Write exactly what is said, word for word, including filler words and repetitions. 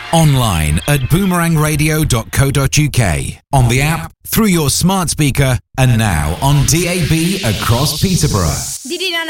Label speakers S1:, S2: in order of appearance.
S1: Online at boomerang radio dot co dot uk, on the app, through your smart speaker, and now on D A B across Peterborough.